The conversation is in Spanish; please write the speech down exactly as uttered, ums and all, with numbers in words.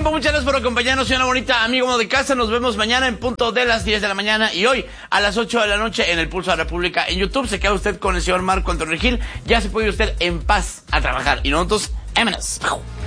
tiempo. Muchas gracias por acompañarnos. Soy una bonita amigo de casa. Nos vemos mañana en punto de las diez de la mañana y hoy a las ocho de la noche en el Pulso de la República en YouTube. Se queda usted con el señor Marco Antonio Regil. Ya se puede ir usted en paz a trabajar. Y nosotros, vámonos.